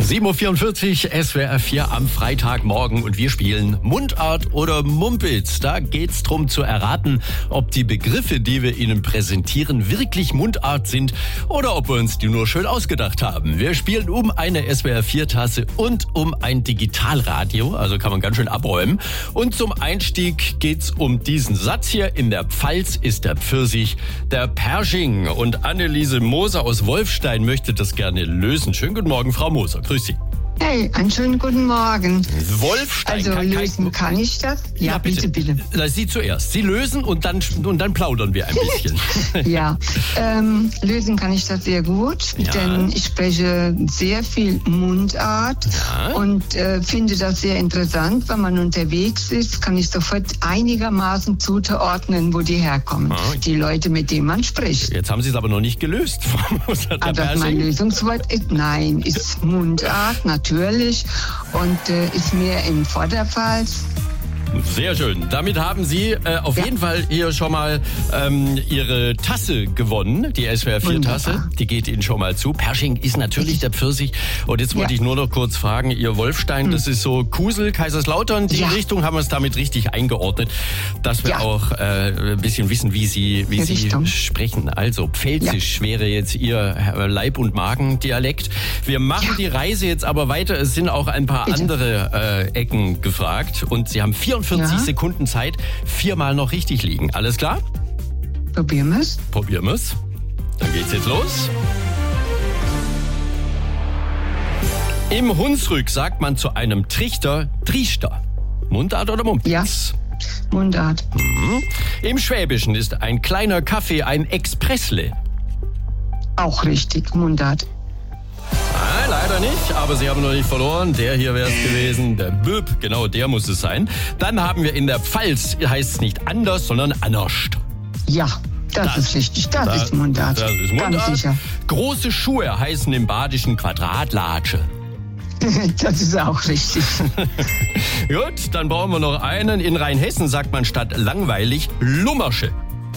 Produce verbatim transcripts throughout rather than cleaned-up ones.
sieben Uhr vierundvierzig, S W R vier am Freitagmorgen und wir spielen Mundart oder Mumpitz. Da geht's drum zu erraten, ob die Begriffe, die wir Ihnen präsentieren, wirklich Mundart sind oder ob wir uns die nur schön ausgedacht haben. Wir spielen um eine S W R vier Tasse und um ein Digitalradio, also kann man ganz schön abräumen. Und zum Einstieg geht's um diesen Satz hier. In der Pfalz ist der Pfirsich der Pershing. Und Anneliese Moser aus Wolfstein möchte das gerne lösen. Schönen guten Morgen, Frau Moser. Grüß Sie. Hey, einen schönen guten Morgen. Wolfstein. Also kann, lösen kann ich das? Ja, ja bitte, bitte, bitte. Sie zuerst. Sie lösen und dann, und dann plaudern wir ein bisschen. Ja, ähm, lösen kann ich das sehr gut, ja. denn ich spreche sehr viel Mundart ja. und äh, finde das sehr interessant. Wenn man unterwegs ist, kann ich sofort einigermaßen zuordnen, wo die herkommen. Oh. Die Leute, mit denen man spricht. Jetzt haben Sie es aber noch nicht gelöst, Frau Moser. Aber das mein Lösungswort ist, nein, ist Mundart, natürlich. Natürlich und äh, ist mehr im Vorderpfalz. Sehr schön. Damit haben Sie äh, auf ja. jeden Fall hier schon mal ähm, Ihre Tasse gewonnen, die S W R vier Tasse. Die geht Ihnen schon mal zu. Pershing ist natürlich der Pfirsich. Und jetzt wollte ja. ich nur noch kurz fragen, Ihr Wolfstein, hm. das ist so Kusel, Kaiserslautern, die ja. Richtung, haben wir es damit richtig eingeordnet, dass wir ja. auch äh, ein bisschen wissen, wie Sie, wie Sie sprechen. Also Pfälzisch ja. wäre jetzt Ihr Leib- und Magendialekt. Wir machen ja. die Reise jetzt aber weiter. Es sind auch ein paar Bitte. andere äh, Ecken gefragt und Sie haben vierundvierzig ja. Sekunden Zeit, viermal noch richtig liegen. Alles klar? Probieren wir's. Probieren wir's. Dann geht's jetzt los. Im Hunsrück sagt man zu einem Trichter Triester. Mundart oder Mumpitz? Ja, Mundart. Mhm. Im Schwäbischen ist ein kleiner Kaffee ein Expressle. Auch richtig, Mundart. Nein, leider nicht, aber Sie haben noch nicht verloren. Der hier wäre es gewesen, der Böb, genau der muss es sein. Dann haben wir in der Pfalz, heißt es nicht anders, sondern anerscht. Ja, das, das ist richtig, das, das ist Mundart. Das ist Mundart. Ganz sicher. Große Schuhe heißen im Badischen Quadratlatsche. Das ist auch richtig. Gut, dann brauchen wir noch einen. In Rheinhessen sagt man statt langweilig Lummersche.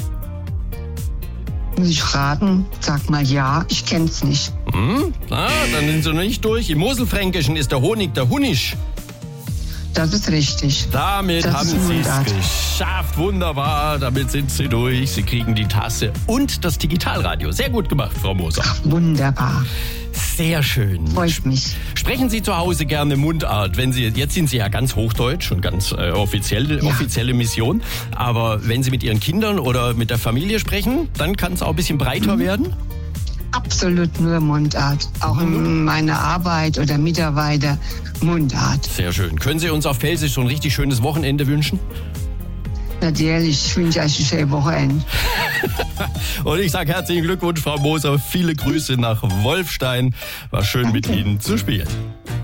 Muss ich raten? Sag mal ja, ich kenn's nicht. Hm? Na, dann sind Sie noch nicht durch. Im Moselfränkischen ist der Honig der Hunisch. Das ist richtig. Damit das haben Sie es geschafft. Wunderbar, damit sind Sie durch. Sie kriegen die Tasse und das Digitalradio. Sehr gut gemacht, Frau Moser. Ach, wunderbar. Sehr schön. Freut mich. Sprechen Sie zu Hause gerne Mundart, wenn Sie, jetzt sind Sie ja ganz hochdeutsch und ganz äh, offizielle, ja. offizielle Mission, aber wenn Sie mit Ihren Kindern oder mit der Familie sprechen, dann kann es auch ein bisschen breiter mhm. werden? Absolut nur Mundart. Auch mhm. in meiner Arbeit oder Mitarbeiter Mundart. Sehr schön. Können Sie uns auf Pfälzisch so ein richtig schönes Wochenende wünschen? Natürlich, ich wünsche euch ein schönes Wochenende. Und ich sage herzlichen Glückwunsch, Frau Moser. Viele Grüße nach Wolfstein. War schön, Danke. mit Ihnen zu spielen.